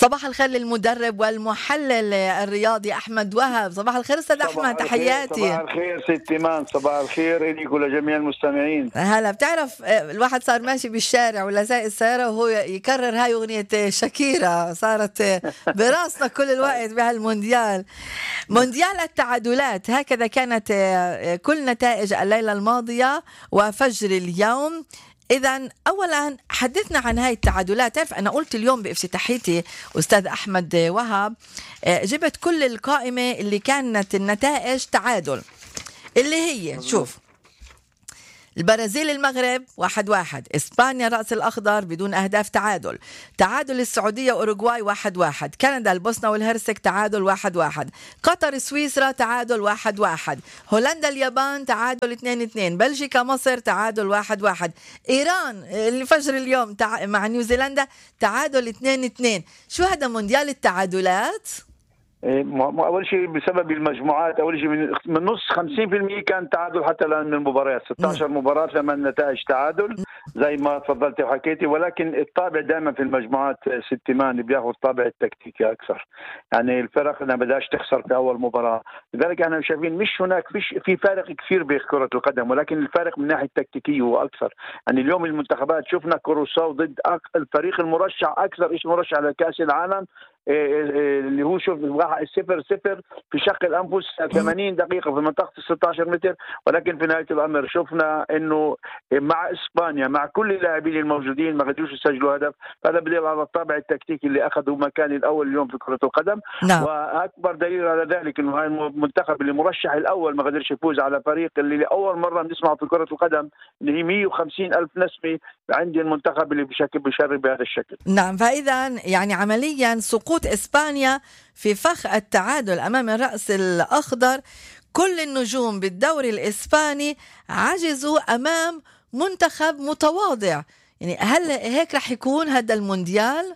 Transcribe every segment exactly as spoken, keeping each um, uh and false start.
صباح الخير للمدرب والمحلل الرياضي أحمد وهب. صباح الخير أستاذ أحمد، تحياتي. صباح الخير ست إيمان، صباح الخير إليك ولجميع المستمعين. هلا. بتعرف الواحد صار ماشي بالشارع ولا سايق السيارة وهو يكرر هاي أغنية شاكيرا، صارت براسنا كل الوقت بهالمونديال. مونديال التعادلات، هكذا كانت كل نتائج الليلة الماضية وفجر اليوم. إذن أولا حدثنا عن هاي التعادلات. تعرف أنا قلت اليوم بافتتاحيتي أستاذ أحمد وهب، جبت كل القائمة اللي كانت النتائج تعادل، اللي هي شوف: البرازيل المغرب واحد واحد، إسبانيا رأس الأخضر بدون أهداف تعادل، تعادل السعودية وأوروغواي واحد واحد، كندا البوسنة والهرسك تعادل واحد واحد، قطر سويسرا تعادل واحد واحد، هولندا اليابان تعادل اثنين اثنين، بلجيكا مصر تعادل واحد واحد، إيران اللي فجر اليوم تع... مع نيوزيلندا تعادل اثنين اثنين. شو هذا مونديال التعادلات؟ اول شيء بسبب المجموعات، اول شيء من, من نص خمسين بالمئة كان تعادل حتى الان من المباريات، ستة عشر مباراه ثمان نتائج تعادل زي ما تفضلتي وحكيتي، ولكن الطابع دائما في المجموعات ست مان بياخذ الطابع التكتيكي اكثر، يعني الفرق ما بدهاش تخسر في اول مباراه، لذلك احنا شايفين مش هناك فيش في فارق كثير بكره القدم، ولكن الفارق من ناحيه التكتيكيه هو اكثر. يعني اليوم المنتخبات شفنا كروساو ضد الفريق المرشح اكثر ايش مرشح على كاس العالم، اللي هو شوف صفر صفر في شق الانفس ثمانين دقيقه في منطقه ستة عشر متر، ولكن في نهايه الامر شفنا انه مع اسبانيا مع كل اللاعبين الموجودين ما قدروش يسجلوا هدف، هذا بدليل على الطابع التكتيكي اللي اخذوا مكان الاول اليوم في كره القدم. نعم. واكبر دليل على ذلك انه هاي المنتخب اللي مرشح الاول ما قدرش يفوز على فريق اللي لاول مره بنسمع في كره القدم اللي هي مئة وخمسين الف نسمه عندي المنتخب اللي بشكل بيشرب بهذا الشكل. نعم. فاذا يعني عمليا سقوط إسبانيا في فخ التعادل أمام الرأس الأخضر، كل النجوم بالدوري الإسباني عجزوا أمام منتخب متواضع. يعني هل هيك رح يكون هذا المونديال؟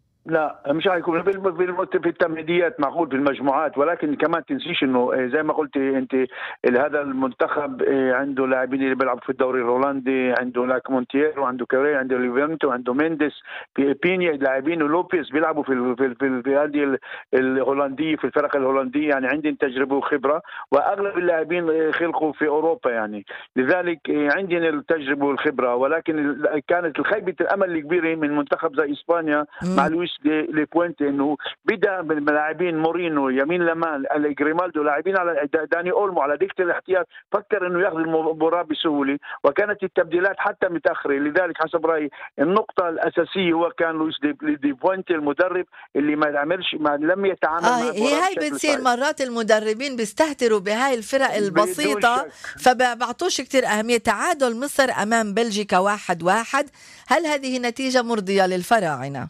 لا مش هيكون في التمهيديات معقول في المجموعات، ولكن كمان تنسيش انه زي ما قلت انت هذا المنتخب عنده لاعبين اللي بيلعبوا في الدوري الهولندي، عنده لاك مونتير وعنده كوري عنده ليفرنتو وعنده مينديس في بينيا، لاعبين ولوبيز بيلعبوا في في في, في هذه الهولنديه في الفرق الهولنديه، يعني عندهم تجربه وخبره، واغلب اللاعبين خلقوا في اوروبا، يعني لذلك عندنا التجربه والخبره، ولكن كانت الخيبه الامل الكبيره من منتخب زي اسبانيا مع لويس لبوينت انه بدا باللاعبين مورينو يمين لمان جريمالدو لاعبين على داني اولمو على دكه الاحتياط، فكر انه ياخذ المباراه بسهوله، وكانت التبديلات حتى متاخره، لذلك حسب رايي النقطه الاساسيه هو كان لويس دي بوينت المدرب اللي ما عملش ما لم يتعامل آه مع هي هاي بتصير مرات المدربين بيستهتروا بهاي الفرق البسيطه فبعطوش كتير اهميه. تعادل مصر امام بلجيكا واحد واحد، هل هذه نتيجه مرضيه للفراعنه؟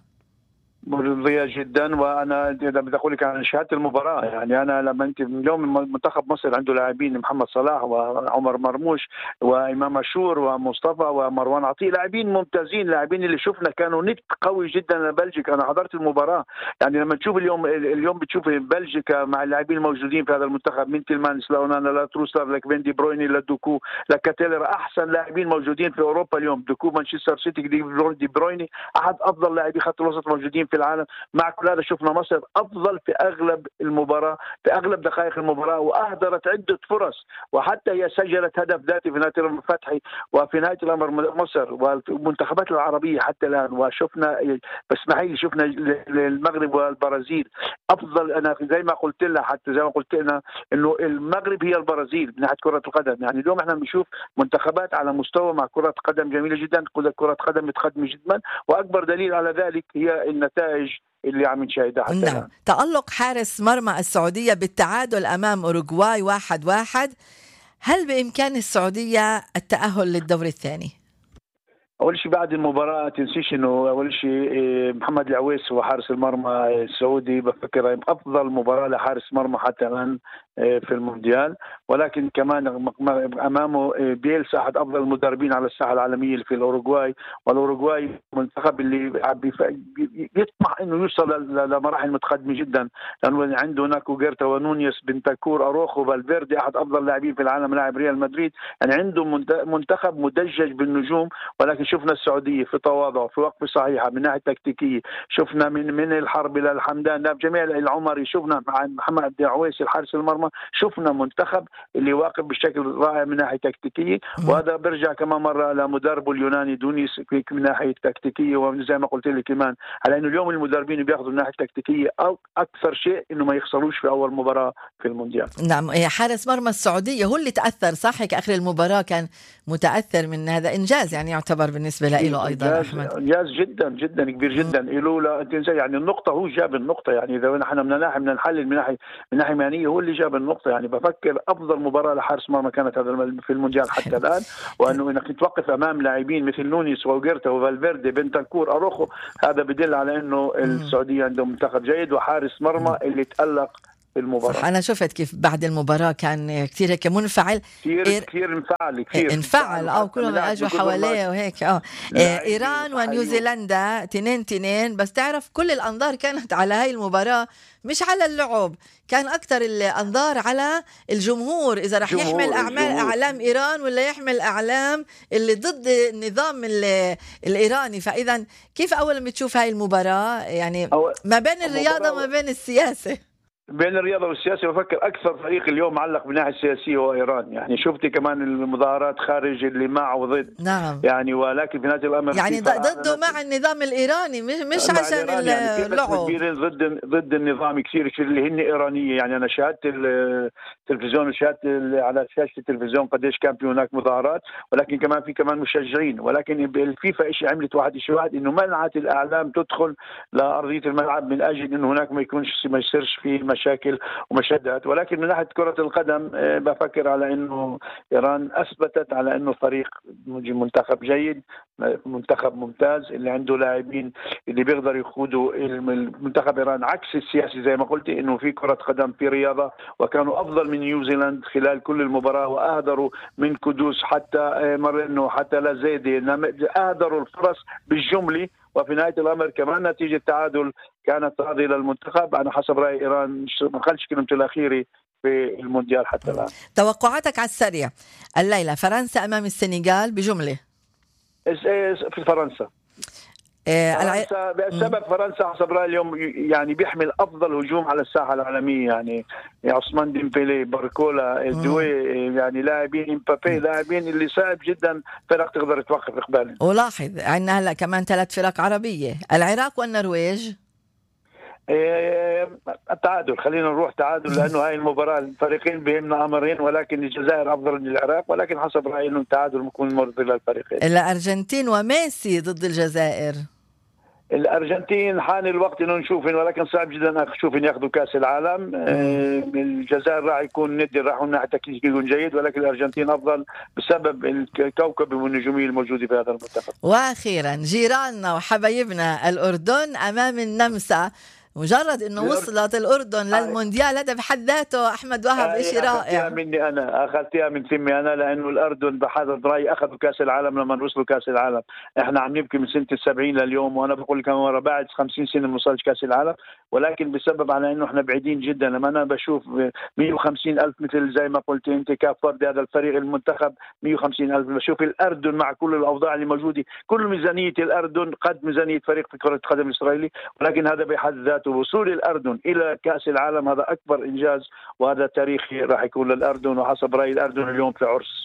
مرضية جدا، وانا اذا بدي اقول لك عن شهاده المباراه، يعني انا لما انت اليوم منتخب مصر عنده لاعبين محمد صلاح وعمر مرموش وامام عاشور ومصطفى ومروان عطيه، لاعبين ممتازين، لاعبين اللي شفنا كانوا نت قوي جدا لبلجيكا. انا حضرت المباراه، يعني لما تشوف اليوم اليوم بتشوف بلجيكا مع اللاعبين الموجودين في هذا المنتخب من تيلمانس لاونانا لا تروسر لكفين دي برويني لدوكو لكاتيلر، احسن لاعبين موجودين في اوروبا اليوم. دوكو مانشستر سيتي دي برويني احد افضل لاعبي خط الوسط موجودين في العالم. مع كل هذا شفنا مصر افضل في اغلب المباراه في اغلب دقائق المباراه، واهدرت عده فرص، وحتى هي سجلت هدف ذاتي في نهايه الامر فتحي، وفي نهايه الامر مصر والمنتخبات العربيه حتى الان. وشفنا بس معي شفنا المغرب والبرازيل افضل. انا زي ما قلت لها حتى زي ما قلت لنا انه المغرب هي البرازيل من ناحيه كره القدم، يعني اليوم احنا بنشوف منتخبات على مستوى مع كره قدم جميله جدا، كره قدم متقدمه جدا، واكبر دليل على ذلك هي النتائج اللي عم نشاهدها حتى نعم. الآن. تألق حارس مرمى السعودية بالتعادل أمام أوروغواي واحد واحد، هل بإمكان السعودية التأهل للدور الثاني؟ أول شيء بعد المباراة تنسيش إنه أول شيء محمد العويس هو حارس المرمى السعودي، بفكر أفضل مباراة لحارس مرمى حتى الآن في المونديال، ولكن كمان أمامه بيلسا أحد أفضل المدربين على الساحة العالمية في الأوروغواي، والأوروغواي منتخب اللي يطمح إنه يوصل لمراحل متقدمة جدا، لأنه عنده هناك وغيرتا ونونيس بنتاكور أروخو فالفيردي أحد أفضل اللاعبين في العالم لاعب ريال مدريد، يعني عنده منتخب مدجج بالنجوم. ولكن شفنا السعودية في تواضع في وقفة صحيحة من ناحية تكتيكية، شفنا من من الحرب إلى الحمدان بجميع العمري، شفنا مع محمد عبد العويسي الحارس المرمى، شفنا منتخب اللي واقف بشكل رائع من ناحية تكتيكية. وهذا برجع كمان مرة لمدربه اليوناني دونيس من ناحية تكتيكية، وزي ما قلت لك كمان على إنه اليوم المدربين بياخذوا من ناحية تكتيكية أو أكثر شيء إنه ما يخسروش في أول مباراة في المونديال. نعم، حارس مرمى السعودية هو اللي تأثر صح هيك آخر المباراة، كان متأثر من هذا إنجاز يعني يعتبر بالنسبة له أيضا أحمد، إنجاز جدا جدا كبير جدا له. لا يعني النقطة هو جاب النقطة، يعني إذا نحن بدنا ناحية بدنا نحلل من ناحية من ناحية مهنية هو اللي جاب النقطة. يعني بفكر أفضل مباراة لحارس مرمى كانت هذا في المونديال حتى الآن، وأنه إنك توقف أمام لاعبين مثل نونيس وغيرتا وفالفيردي بنتاكور أروخو، هذا بدل على إنه السعودية عندهم منتخب جيد وحارس مرمى اللي تألق المباراة. أنا شفت كيف بعد المباراة كان كتير هيك منفعل، كتير إير... كتير انفعل كتير انفعل أو كلهم أجوا حواليه وهيك. آه إيران ونيوزيلندا تنين تنين، بس تعرف كل الأنظار كانت على هاي المباراة مش على اللعب، كان أكتر الأنظار على الجمهور إذا رح يحمل أعمال أعلام إيران ولا يحمل أعلام اللي ضد النظام الإيراني. فإذا كيف أول ما تشوف هاي المباراة يعني ما بين الرياضة وما بين السياسة؟ بين الرياضة والسياسة بفكر أكثر فريق اليوم معلق من ناحية السياسية هو إيران. يعني شفتي كمان المظاهرات خارج اللي مع وضد. نعم. يعني ولكن في نهاية الأمر يعني ضده مع النظام الإيراني مش مش عشان اللعب، يعني ضد ضد النظام كثير كثير اللي هن إيرانية. يعني أنا شاهدت التلفزيون وشاهدت على شاشة التلفزيون قديش كان في هناك مظاهرات، ولكن كمان في كمان مشجعين. ولكن الفيفا إيش عملت واحد شيء واحد إنه منعت الأعلام تدخل لأرضية الملعب من أجل إنه هناك ما يكونش ما يصيرش في مشاكل ومشادات. ولكن من ناحية كرة القدم بفكر على إنه إيران أثبتت على إنه فريق منتخب جيد، منتخب ممتاز اللي عنده لاعبين اللي بيقدر يقودوا المنتخب. إيران عكس السياسي زي ما قلت إنه في كرة قدم في رياضة، وكانوا أفضل من نيوزيلاند خلال كل المباراة وأهدروا من كدوس حتى مر إنه حتى لا زيدي أهدروا الفرص بالجملة. وفي نهاية الأمر كمان نتيجة تعادل كانت راضية للمنتخب. أنا حسب رأي إيران ما خلش كلمته الأخيرة في المونديال حتى الآن. توقعاتك على السريع الليلة، فرنسا أمام السنغال بجملة؟ في فرنسا. إيه فرنسا بسبب فرنسا حسب رأيي اليوم يعني بيحمل أفضل هجوم على الساحة العالمية. يعني عثمان ديمبلي، باركولا، الدوي، يعني لاعبين امبابي، لاعبين اللي صعب جدا فرق تقدر توقف إقبالهم. ولاحظ عندنا هلا كمان ثلاث فرق عربية، العراق والنرويج. إيه التعادل، خلينا نروح تعادل لأنه هاي المباراة الفريقين بهمنا أمرين، ولكن الجزائر أفضل من العراق، ولكن حسب رأيي إنه التعادل ممكن مرضي للفريقين. الأرجنتين وميسي ضد الجزائر. الأرجنتين حان الوقت إنه نشوفهم، ولكن صعب جدا أشوفهم يأخذوا كأس العالم. آه الجزائر راح يكون ندي راح ناحية تكتيكي يكون جيد، ولكن الأرجنتين أفضل بسبب الكوكب والنجومية الموجودة في هذا المنتخب. وأخيرا جيراننا وحبايبنا الأردن أمام النمسا، مجرد انه وصلت الاردن للمونديال هذا بحد ذاته احمد وهب اشي رائع. اخذتها مني انا اخذتها من فمي انا، لانه الاردن بحسب رايي اخذوا كاس العالم لما وصلوا كاس العالم. احنا عم نبكي من سنه السبعين لليوم، وانا بقول لك مره بعد خمسين سنه ما وصلش كاس العالم، ولكن بسبب على انه احنا بعيدين جدا. لما انا بشوف مية وخمسين الف مثل زي ما قلت انت كاف فردي هذا الفريق المنتخب مية وخمسين الف، بشوف الاردن مع كل الاوضاع اللي موجوده، كل ميزانيه الاردن قد ميزانيه فريق في كره القدم الاسرائيلي، ولكن هذا بحد ذاته وصول الأردن إلى كأس العالم هذا أكبر إنجاز، وهذا تاريخي راح يكون للأردن. وحسب رأي الأردن اليوم في عرس.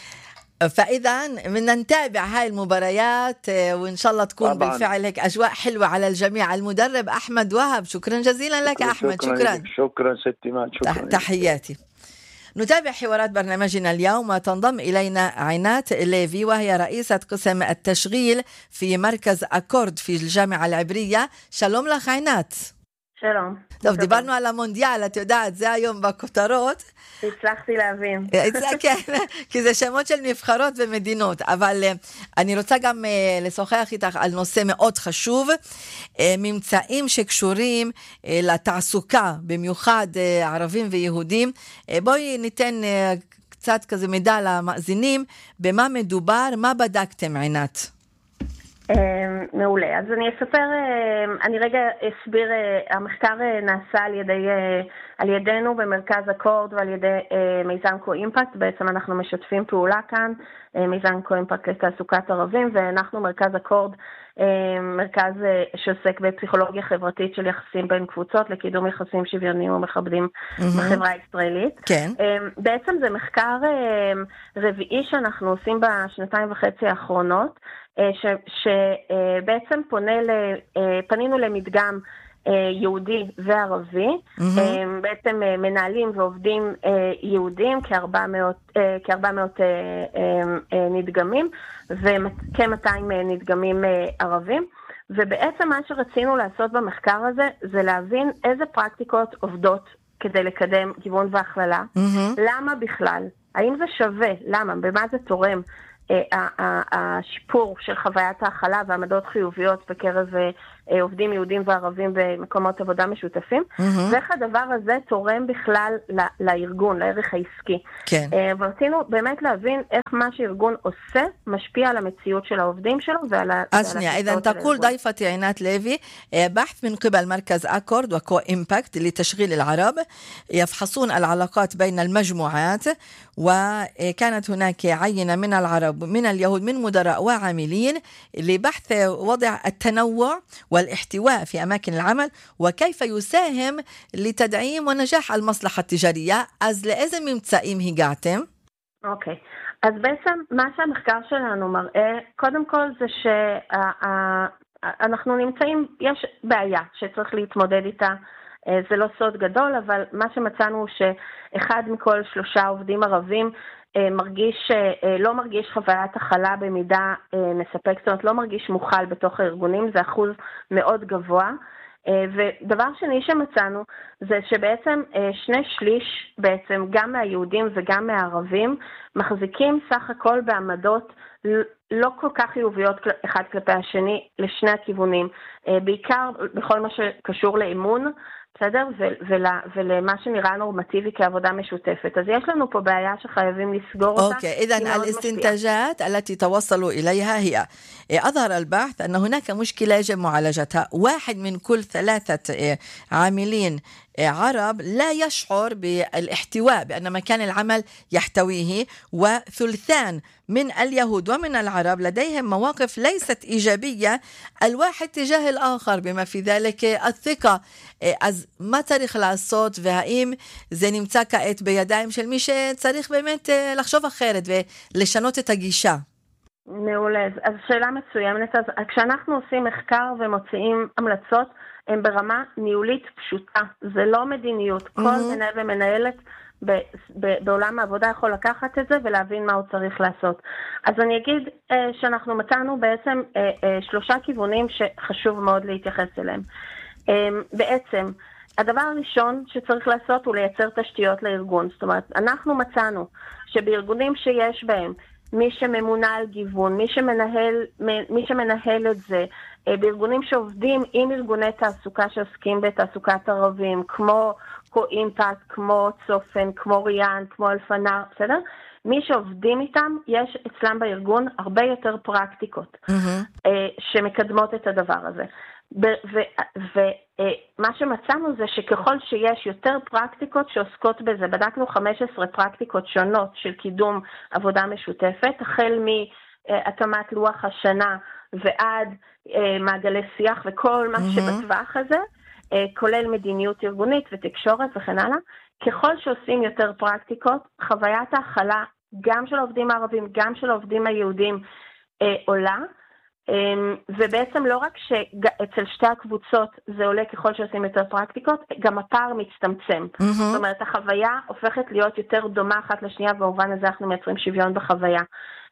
فإذا بدنا نتابع هاي المباريات وإن شاء الله تكون طبعاً بالفعل هيك أجواء حلوة على الجميع. المدرب أحمد وهب، شكرا جزيلا لك شكرا أحمد. شكرا شكرا, شكرا ستي مان، شكرا. تحياتي. نتابع حوارات برنامجنا اليوم وتنضم إلينا عينات ليفي، وهي رئيسة قسم التشغيل في مركز أكورد في الجامعة العبرية. شالوم لك عينات. שלום. טוב, דיברנו על המונדיאל, את יודעת, זה היום בכותרות. הצלחתי להבין. כן, כי זה שמות של נבחרות ומדינות, אבל אני רוצה גם לשוחח איתך על נושא מאוד חשוב, ממצאים שקשורים לתעסוקה, במיוחד ערבים ויהודים. בואי ניתן קצת כזה מידע למאזינים, במה מדובר, מה בדקתם, עינת? מעולה. אז אני אספר, אני רגע אסביר, המחקר נעשה על ידי, על ידינו במרכז אקורד ועל ידי מיזם קו-אימפקט. בעצם אנחנו משתפים פעולה כאן, מיזם קו-אימפקט לתעסוקת ערבים, ואנחנו מרכז אקורד, מרכז שעוסק בפסיכולוגיה חברתית של יחסים בין קבוצות לקידום יחסים שוויוניים ומכבדים בחברה הישראלית. כן. בעצם זה מחקר רביעי שאנחנו עושים בשנתיים וחצי האחרונות, שבעצם פונה ל, פנינו למדגם יהודי וערבי, בעצם מנהלים ועובדים יהודים, כ-ארבע מאות נדגמים, וכ-מאתיים נדגמים ערבים, ובעצם מה שרצינו לעשות במחקר הזה, זה להבין איזה פרקטיקות עובדות כדי לקדם גיוון והכללה, למה בכלל, האם זה שווה, למה, במה זה תורם, השיפור של חוויית ההכלה ועמדות חיוביות בקרב עובדים יהודים וערבים במקומות עבודה משותפים, ואיך הדבר הזה תורם בכלל לארגון, לערך העסקי. כן. ורצינו באמת להבין איך מה שארגון עושה משפיע על המציאות של העובדים שלו ועל أسمع إذا تقول ضيفتي عينات ليفي بحث من قبل مركز أكورد وكو إمباكت لتشغيل العرب يفحصون العلاقات بين المجموعات وكانت هناك عينة من العرب من اليهود من مدراء وعاملين لبحث وضع التنوع والاحتواء في أماكن العمل وكيف يساهم لتدعيم ونجاح المصلحة التجارية. אז לאיזה ממצאים הגעתם? אוקיי, אז בעצם מה שהמחקר שלנו מראה, קודם כל זה שאנחנו נמצאים, יש בעיה שצריך להתמודד איתה, זה לא סוד גדול, אבל מה שמצאנו שאחד מכל שלושה עובדים ערבים מרגיש, לא מרגיש חוויית הכלה במידה מספק, זאת אומרת לא מרגיש מוכל בתוך הארגונים, זה אחוז מאוד גבוה. ודבר שני שמצאנו זה שבעצם שני שליש בעצם גם מהיהודים וגם מהערבים מחזיקים סך הכל בעמדות לא כל כך חיוביות אחד כלפי השני לשני הכיוונים, בעיקר בכל מה שקשור לאמון, בסדר? ולמה שנראה נורמטיבי כעבודה משותפת. אז יש לנו פה בעיה שחייבים לסגור אותה. أوكي، إذن الاستنتاجات التي توصلوا إليها هي أظهر البحث أن هناك مشكلة يجب معالجتها. واحد من كل ثلاثة عاملين عرب لا يشعر بالاحتواء بأن مكان العمل يحتويه، وثلثان من اليهود ومن العرب لديهم مواقف ليست إيجابية الواحد تجاه الآخر بما في ذلك الثقة. אז מה צריך לעשות, והאם זה נמצא כעת בידיים של מי שצריך באמת לחשוב אחרת ולשנות את הגישה? מעולה, אז שאלה מצוינת. אז כשאנחנו עושים מחקר ומוציאים המלצות, הם ברמה ניהולית פשוטה, זה לא מדיניות. כל מנהל ומנהלת בעולם העבודה יכול לקחת את זה ולהבין מה הוא צריך לעשות. אז אני אגיד שאנחנו מצאנו בעצם שלושה כיוונים שחשוב מאוד להתייחס אליהם. בעצם, הדבר הראשון שצריך לעשות הוא לייצר תשתיות לארגון. זאת אומרת, אנחנו מצאנו שבארגונים שיש בהם מי שממונה על גיוון, מי שמנהל, מי שמנהל את זה, בארגונים שעובדים עם ארגוני תעסוקה שעוסקים בתעסוקת ערבים, כמו קו-אימפקט, כמו צופן, כמו ריאן, כמו אלפנר, בסדר? מי שעובדים איתם, יש אצלם בארגון הרבה יותר פרקטיקות mm-hmm. שמקדמות את הדבר הזה. ומה שמצאנו זה שככל שיש יותר פרקטיקות שעוסקות בזה, בדקנו חמש עשרה פרקטיקות שונות של קידום עבודה משותפת, החל מהתאמת לוח השנה ועד מעגלי שיח וכל מה שבטווח הזה, כולל מדיניות ארגונית ותקשורת וכן הלאה. ככל שעושים יותר פרקטיקות, חוויית ההכלה גם של העובדים הערבים, גם של העובדים היהודים עולה, ובעצם לא רק שאצל שתי הקבוצות זה עולה ככל שעושים יותר פרקטיקות, גם הפער מצטמצם. Mm-hmm. זאת אומרת, החוויה הופכת להיות יותר דומה אחת לשנייה, ובמובן הזה אנחנו מייצרים שוויון בחוויה.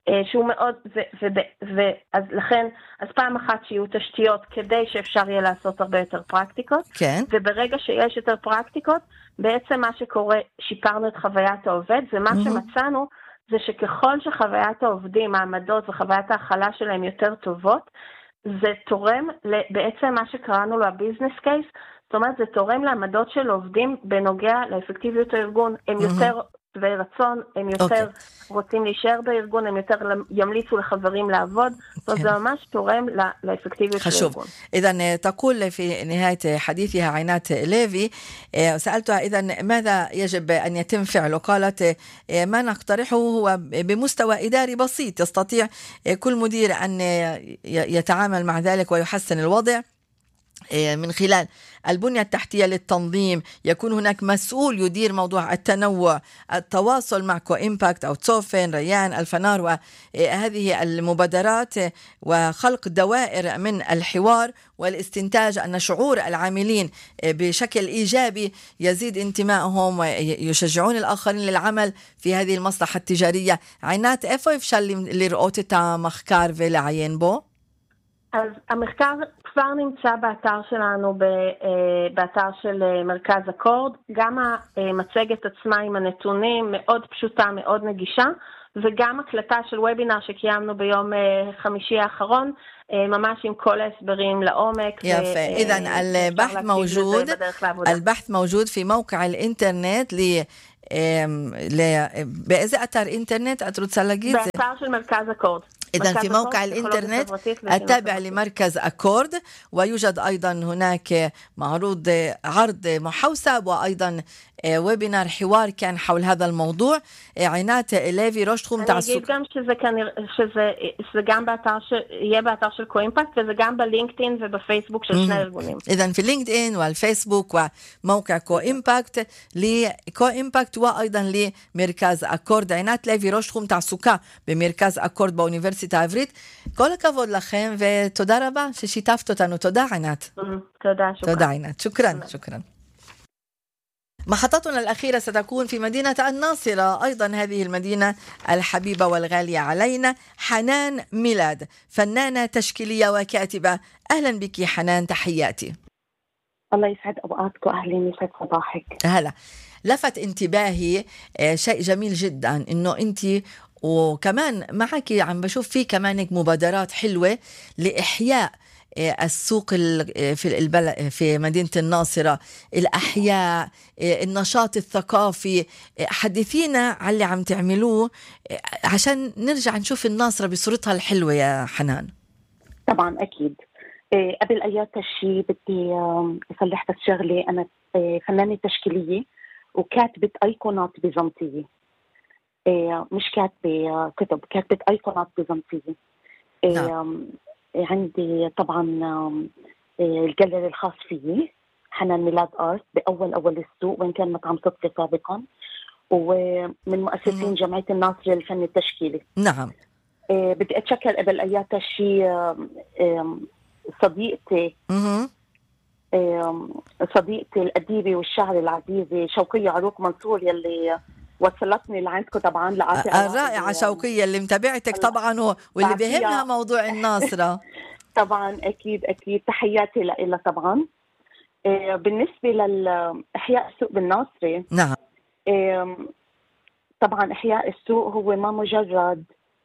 שהוא מאוד, ואז לכן, אז פעם אחת שיהיו תשתיות כדי שאפשר יהיה לעשות הרבה יותר פרקטיקות, כן. וברגע שיש יותר פרקטיקות, בעצם מה שקורה, שיפרנו את חוויית העובד, ומה mm-hmm. שמצאנו זה שככל שחוויית העובדים, העמדות וחוויית ההכלה שלהם יותר טובות, זה תורם בעצם מה שקראנו לו הביזנס קייס, זאת אומרת זה תורם לעמדות של עובדים בנוגע לאפקטיביות הארגון, הם יותר ורצון, הם יותר okay. רוצים להישאר בארגון, הם יותר ימליצו לחברים לעבוד, okay. וזה ממש תורם לאפקטיביות של הארגון. חשוב. إذن تقول في نهاية حديثها عينات ليفي، سألتها إذن ماذا يجب أن يتم فعله؟ قالت ما نقترحه هو بمستوى إداري بسيط، يستطيع كل مدير أن يتعامل مع ذلك ويحسن الوضع من خلال البنية التحتية للتنظيم، يكون هناك مسؤول يدير موضوع التنوع، التواصل مع كو إمباكت أو توفين، ريان، الفنار، وهذه المبادرات، وخلق دوائر من الحوار والاستنتاج أن شعور العاملين بشكل إيجابي يزيد انتمائهم ويشجعون الآخرين للعمل في هذه المصلحة التجارية. عينات איפה אפשר לראות את המחקר ולעיין בו؟ אז המחקר כבר נמצא באתר שלנו, באתר של מרכז אקורד, גם המצגת עצמה עם הנתונים מאוד פשוטה, מאוד נגישה, וגם הקלטה של וובינר שקיימנו ביום חמישי האחרון, ממש עם כל ההסברים לעומק. יפה, إذن البحث موجود البحث موجود في موقع الإنترنت ل באיזה אתר אינטרנט את רוצה להגיד? באתר של מרכז אקורד. إذن في موقع الإنترنت التابع لمركز أكورد، ويوجد أيضا هناك معروض عرض محوسب وأيضا ويبينار حوار كان حول هذا الموضوع. عينات ليفي رشتخום תעסוק. אני אגיד גם שזה כנראה, שזה, שזה גם באתר ש... יהיה באתר של קו-אימפקט, וזה גם בלינקדאין ובפייסבוק של שני ארגונים. إذن في لينكدين والفيسبوك وموقع كو-אימפקט לקו-אימפקט وأيضا למרכז אקורד. عينات ليفي رشتخום תעסוקה במרכז אקורד באוניברסיטה העברית. כל הכבוד לכם ותודה רבה ששיתפת אותנו. תודה עינת. תודה, שוקרן. תודה עינת. שוקרן, שוקרן. محطتنا الأخيرة ستكون في مدينة الناصرة، أيضا هذه المدينة الحبيبة والغالية علينا. حنان ميلاد، فنانة تشكيلية وكاتبة. أهلا بك حنان، تحياتي. الله يسعد أوقاتكم، أهلا يسعد صباحك. هلا. لفت انتباهي شيء جميل جدا إنه أنت وكمان معك عم بشوف في كمان مبادرات حلوة لإحياء السوق في البلد في مدينة الناصرة، الأحياء، النشاط الثقافي. حدثينا على اللي عم تعملوه عشان نرجع نشوف الناصرة بصورتها الحلوة يا حنان. طبعا أكيد. قبل أي شيء بدي أصلح بس شغلة، أنا فنانة تشكيلية وكاتبة أيقونات بيزنطية، مش كاتبة كتب، كاتبة أيقونات بيزنطية. نعم. عندي طبعا الجاليري الخاص فيي حنان ميلاد آرت بأول أول السوق، وإن كان مطعم صدفة سابقا، ومن مؤسسين جمعية الناصرة للفن التشكيلي. نعم. بدي أتشكر قبل أيات شيء صديقتي صديقتي الأديبة والشاعر العزيزة شوقية عروق منصور يلي وصلتني لعندكم طبعا. الرائعة شوقية اللي متابعتك طبعا واللي بيهمها موضوع الناصرة. طبعا أكيد أكيد تحياتي لها طبعا. بالنسبة لإحياء السوق بالناصرة، نعم، طبعا إحياء السوق هو ما مجرد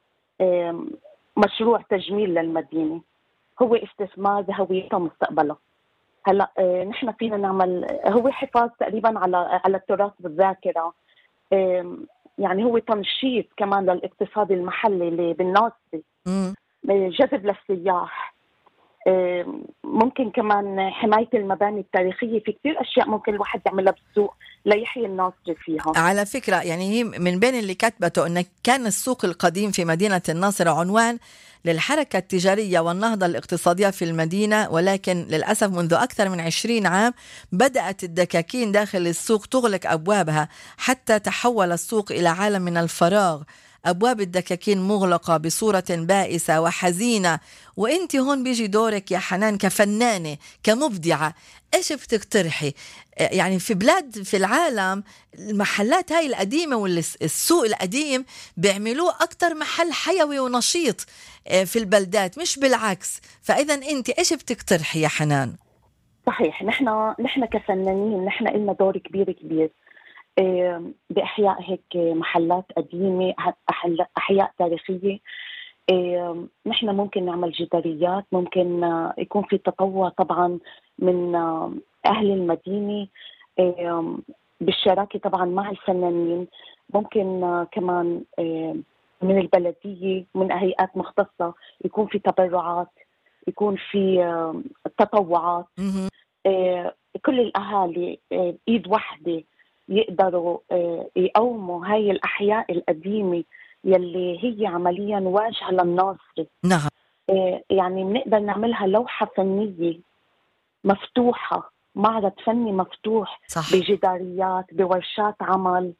مشروع تجميل للمدينة، هو استثمار بهويتها ومستقبلها. هلا نحن فينا نعمل هو حفاظ تقريبا على على التراث والذاكرة، يعني هو تنشيط كمان للاقتصاد المحلي اللي بالناصرة، جذب للسياح، ممكن كمان حماية المباني التاريخية. في كتير أشياء ممكن الواحد يعملها بالسوق ليحيي الناصرة فيها. على فكرة يعني هي من بين اللي كتبته أن كان السوق القديم في مدينة الناصرة عنوان للحركة التجارية والنهضة الاقتصادية في المدينة، ولكن للأسف منذ أكثر من عشرين عام بدأت الدكاكين داخل السوق تغلق أبوابها حتى تحول السوق إلى عالم من الفراغ أبواب الدكاكين مغلقة بصورة بائسة وحزينة، وإنت هون بيجي دورك يا حنان كفنانة كمبدعة، إيش بتقترحي؟ يعني في بلاد في العالم المحلات هاي القديمة والسوق القديم بيعملوه أكتر محل حيوي ونشيط في البلدات، مش بالعكس. فإذا أنت إيش بتقترحي يا حنان؟ صحيح، نحن نحن كفنانين نحن لنا دور كبير كبير بإحياء هيك محلات قديمة، أحياء تاريخية. نحن ممكن نعمل جداريات، ممكن يكون في تطوع طبعا من أهل المدينة بالشراكة طبعا مع الفنانين، ممكن كمان من البلدية من هيئات مختصة يكون في تبرعات، يكون في تطوعات. كل الأهالي إيد واحدة يقدروا يقوموا هاي الأحياء القديمة يلي هي عمليا واجهة للناصرة. نعم. يعني بنقدر نعملها لوحة فنية مفتوحة، معرض فني مفتوح. صح. بجداريات، بورشات عمل.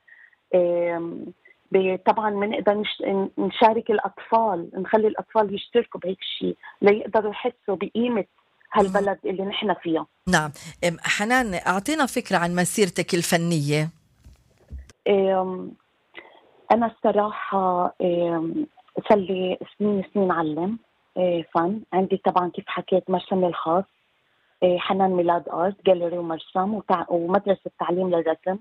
طبعا بنقدر نشارك الأطفال، نخلي الأطفال يشتركوا بهيك شيء ليقدروا يحسوا بقيمة هالبلد اللي نحن فيها. نعم. حنان، أعطينا فكرة عن مسيرتك الفنية. أنا الصراحة صار لي سنين سنين علم فن. عندي طبعا كيف حكيت مرسمي الخاص، حنان ميلاد آرت جاليري ومرسم، ومدرسة تعليم للرسم.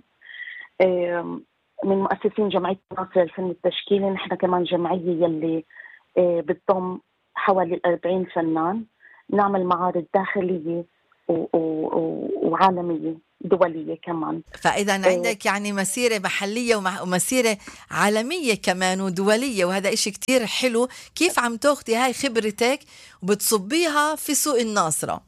من مؤسسين جمعية ناصر الفن التشكيلي. نحن كمان جمعية يلي بتضم حوالي أربعين فنان، نعمل معارض داخلية وعالمية دولية كمان. فإذا عندك يعني مسيرة محلية ومسيرة عالمية كمان ودولية، وهذا إشي كتير حلو. كيف عم تاخدي هاي خبرتك وبتصبيها في سوق الناصرة؟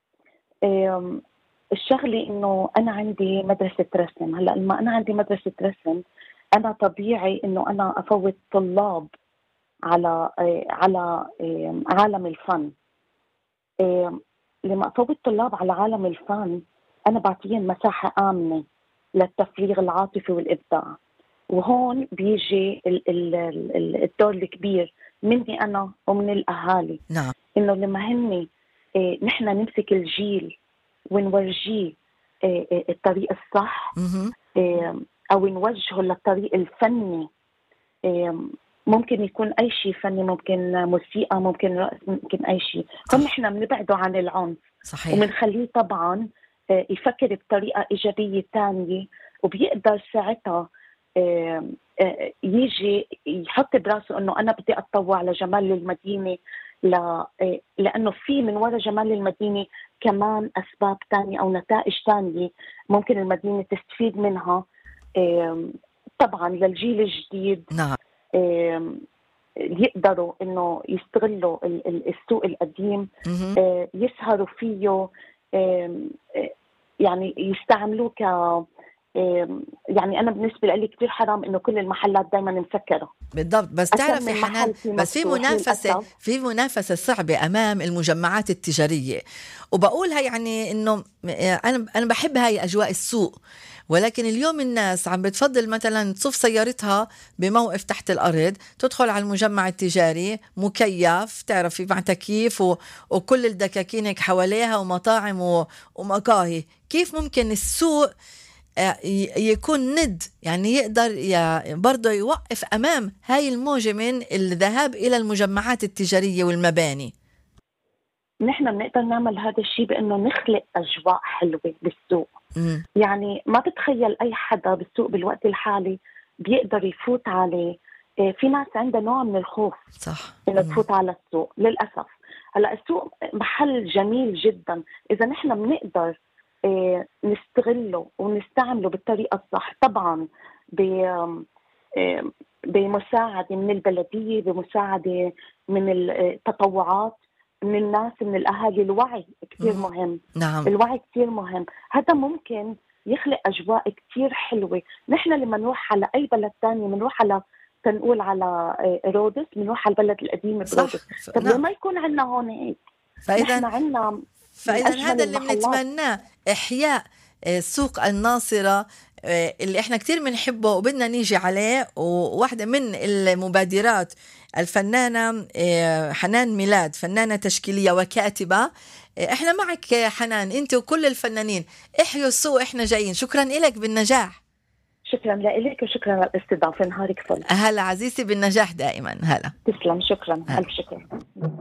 الشغلة إنه أنا عندي مدرسة رسم. هلأ لما أنا عندي مدرسة رسم، أنا طبيعي إنه أنا أفوت طلاب على على عالم الفن. لما أفوت طلاب على عالم الفن أنا بعطيهم مساحة آمنة للتفريغ العاطفي والإبداع، وهون بيجي الدور الكبير مني أنا ومن الأهالي. نعم. إنه لما هني نحن نمسك الجيل ونورجيه الطريق الصح، أو نوجهه للطريق الفني. ممكن يكون أي شيء فني، ممكن موسيقى، ممكن رقص، ممكن أي شيء. فنحن بنبعده عن العنف. صحيح. وبنخليه طبعا يفكر بطريقة إيجابية تانية، وبيقدر ساعتها يجي يحط براسه أنه أنا بدي أتطوع لجمال المدينة، لأنه في من وراء جمال المدينة كمان أسباب تانية أو نتائج تانية ممكن المدينة تستفيد منها طبعا للجيل الجديد. نعم. يقدروا إنه يستغلوا السوق القديم، يسهروا فيه، يعني يستعملوه ك يعني أنا بالنسبة لي كتير حرام إنه كل المحلات دايما مسكرة. بالضبط. بس تعرفي حنان، بس في منافسة في منافسة صعبة أمام المجمعات التجارية، وبقولها يعني إنه أنا أنا بحب هاي أجواء السوق، ولكن اليوم الناس عم بتفضل مثلا تصف سيارتها بموقف تحت الأرض، تدخل على المجمع التجاري مكيف، تعرفي مع تكييف و... وكل الدكاكين هيك حواليها ومطاعم و... ومقاهي. كيف ممكن السوق يكون ند، يعني يقدر برضه يوقف أمام هاي الموجة من الذهاب إلى المجمعات التجارية والمباني؟ نحن بنقدر نعمل هذا الشيء بأنه نخلق أجواء حلوة بالسوق. م. يعني ما بتخيل أي حدا بالسوق بالوقت الحالي بيقدر يفوت عليه. في ناس عندها نوع من الخوف. صح. إنه تفوت على السوق للأسف. هلا السوق محل جميل جدا إذا نحن بنقدر نستغله ونستعمله بالطريقة الصح، طبعا بمساعدة من البلدية، بمساعدة من التطوعات من الناس، من الأهالي. الوعي كتير مهم. نعم. الوعي كتير مهم. هذا ممكن يخلق أجواء كتير حلوة. نحن لما نروح على أي بلد تاني، منروح على تنقول على رودس، منروح على البلد القديم برودس. طب نعم. ما يكون عندنا هون هيك؟ فإذا عندنا فإذا هذا اللي بنتمناه، إحياء سوق الناصرة اللي احنا كتير بنحبه وبدنا نيجي عليه، وواحدة من المبادرات الفنانة حنان ميلاد، فنانة تشكيلية وكاتبة. احنا معك حنان، انت وكل الفنانين، احيوا السوق، احنا جايين. شكرا لك، بالنجاح. شكرا لك وشكرا على الاستضافة، نهارك فل. هلا عزيزتي، بالنجاح دائما. هلا، تسلم، شكرا. هلا. ألف شكرا.